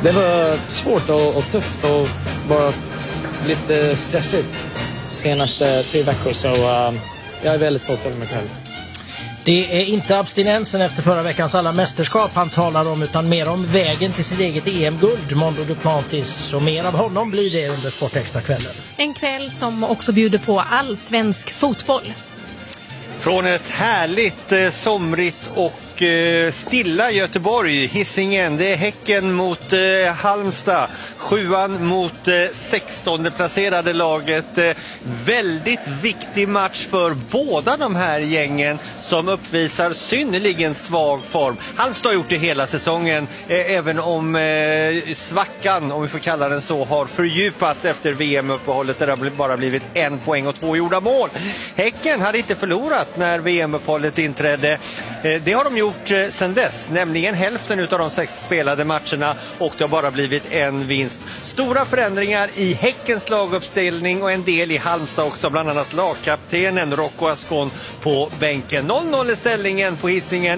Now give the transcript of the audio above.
Det var svårt och tufft och bara lite stressigt senaste 3 veckor, så jag är väldigt stolt över mig själv. Det är inte abstinensen efter förra veckans alla mästerskap han talar om, utan mer om vägen till sitt eget EM-guld, Mondo Duplantis, och mer av honom blir det under Sportextra-kvällen. En kväll som också bjuder på all svensk fotboll. Från ett härligt, somrigt och stilla Göteborg, Hisingen, det är Häcken mot Halmstad, 7:an mot 16:e placerade laget. Väldigt viktig match för båda de här gängen som uppvisar synnerligen svag form. Halmstad har gjort det hela säsongen, även om svackan, om vi får kalla den så, har fördjupats efter VM-uppehållet där det har bara blivit 1 poäng och 2 gjorda mål. Häcken hade inte förlorat när VM-uppehållet inträdde. Det har de gjort sedan dess, nämligen hälften av de 6 spelade matcherna, och det har bara blivit 1 vinst. Stora förändringar i Häckens laguppställning och en del i Halmstad också, bland annat lagkaptenen Rocco Ascon på bänken. 0-0 i ställningen på Hisingen